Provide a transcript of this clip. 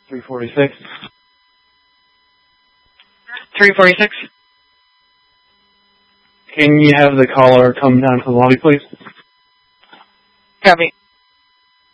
346. 346. Can you have the caller come down to the lobby, please? Copy.